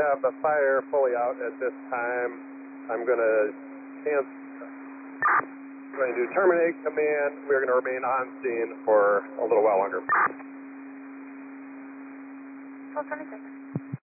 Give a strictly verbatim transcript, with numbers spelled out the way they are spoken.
have the fire fully out at this time. I'm going to cancel. Going to terminate command. We're going to remain on scene for a little while longer. twelve twenty-six.